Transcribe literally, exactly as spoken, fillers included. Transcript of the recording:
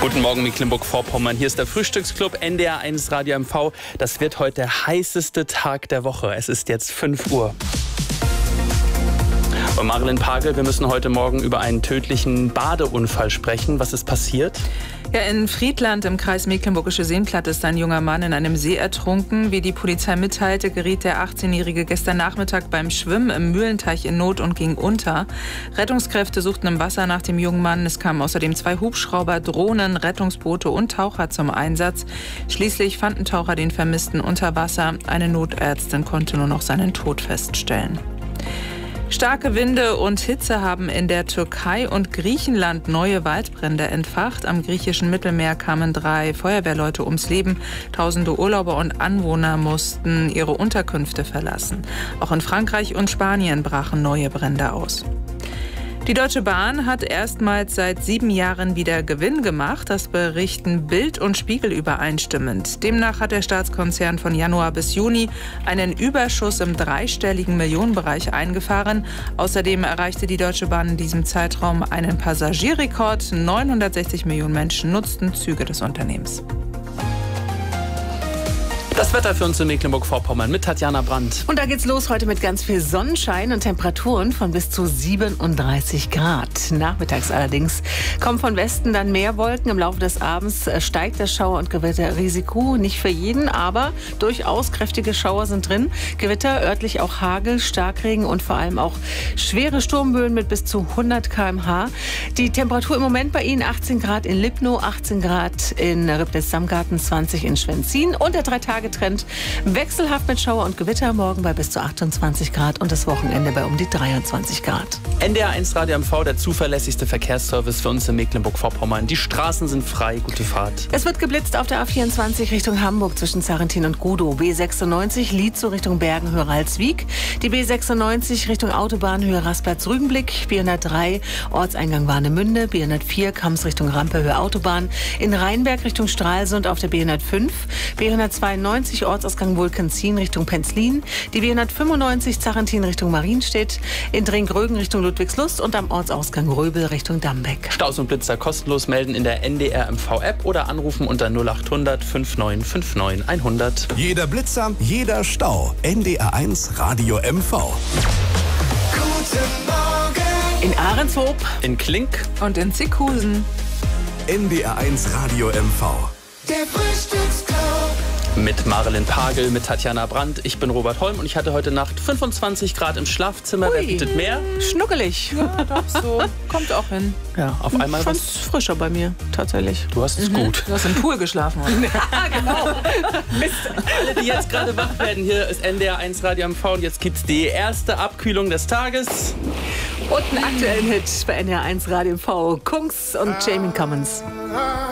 Guten Morgen, Mecklenburg-Vorpommern. Hier ist der Frühstücksclub N D R eins Radio M V. Das wird heute der heißeste Tag der Woche. Es ist jetzt fünf Uhr. Und Marilyn Pagel, wir müssen heute Morgen über einen tödlichen Badeunfall sprechen. Was ist passiert? Ja, in Friedland im Kreis Mecklenburgische Seenplatte ist ein junger Mann in einem See ertrunken. Wie die Polizei mitteilte, geriet der achtzehnjährige gestern Nachmittag beim Schwimmen im Mühlenteich in Not und ging unter. Rettungskräfte suchten im Wasser nach dem jungen Mann. Es kamen außerdem zwei Hubschrauber, Drohnen, Rettungsboote und Taucher zum Einsatz. Schließlich fanden Taucher den Vermissten unter Wasser. Eine Notärztin konnte nur noch seinen Tod feststellen. Starke Winde und Hitze haben in der Türkei und Griechenland neue Waldbrände entfacht. Am griechischen Mittelmeer kamen drei Feuerwehrleute ums Leben. Tausende Urlauber und Anwohner mussten ihre Unterkünfte verlassen. Auch in Frankreich und Spanien brachen neue Brände aus. Die Deutsche Bahn hat erstmals seit sieben Jahren wieder Gewinn gemacht. Das berichten Bild und Spiegel übereinstimmend. Demnach hat der Staatskonzern von Januar bis Juni einen Überschuss im dreistelligen Millionenbereich eingefahren. Außerdem erreichte die Deutsche Bahn in diesem Zeitraum einen Passagierrekord. neunhundertsechzig Millionen Menschen nutzten Züge des Unternehmens. Das Wetter für uns in Mecklenburg-Vorpommern mit Tatjana Brandt. Und da geht's los heute mit ganz viel Sonnenschein und Temperaturen von bis zu siebenunddreißig Grad. Nachmittags allerdings kommen von Westen dann mehr Wolken. Im Laufe des Abends steigt das Schauer- und Gewitterrisiko. Nicht für jeden, aber durchaus kräftige Schauer sind drin. Gewitter, örtlich auch Hagel, Starkregen und vor allem auch schwere Sturmböen mit bis zu hundert Kilometer pro Stunde. Die Temperatur im Moment bei Ihnen achtzehn Grad in Lipnow, achtzehn Grad in Ribnitz-Samgarten, zwanzig in Schwenzin und der drei Tage Trend wechselhaft mit Schauer und Gewitter, morgen bei bis zu achtundzwanzig Grad und das Wochenende bei um die dreiundzwanzig Grad. N D R eins Radio M V, der zuverlässigste Verkehrsservice für uns in Mecklenburg-Vorpommern. Die Straßen sind frei, gute Fahrt. Es wird geblitzt auf der A vierundzwanzig Richtung Hamburg zwischen Zarrentin und Gudow. B sechsundneunzig Lietzow Richtung Bergen-Höhe-Ralswiek. Die B sechsundneunzig Richtung Autobahn Höhe Rasplatz-Rügenblick. B hundertdrei Ortseingang Warnemünde. B hundertvier Kams Richtung Rampe Höhe Autobahn. In Rheinberg Richtung Stralsund auf der B hundertfünf. B hundertzweiundneunzig Ortsausgang Vulkanzin Richtung Penzlin. Die B hundertfünfundneunzig Zarrentin Richtung Marienstedt. In Dringrögen Richtung Ludwigslust und am Ortsausgang Röbel Richtung Dambeck. Staus und Blitzer kostenlos melden in der N D R M V-App oder anrufen unter null achthundert fünfundneunzig neunundfünfzig hundert. Jeder Blitzer, jeder Stau. N D R eins Radio M V. Guten Morgen. In Ahrenshoop. In Klink. Und in Zickhusen. N D R eins Radio M V. Der Frühstücksclub. Mit Marilyn Pagel, mit Tatjana Brandt. Ich bin Robert Holm und ich hatte heute Nacht fünfundzwanzig Grad im Schlafzimmer. Ui. Wer bietet mehr? Schnuckelig. Ja, doch so. Kommt auch hin. Ja, auf einmal Schon was. frischer bei mir, tatsächlich. Du hast es gut. Du hast im Pool geschlafen. Oder? genau. Alle, die jetzt gerade wach werden, hier ist N D R eins Radio M V und jetzt gibt's die erste Abkühlung des Tages. Und einen aktuellen Hit bei N D R eins Radio M V. Kungs und Jamie Cummins.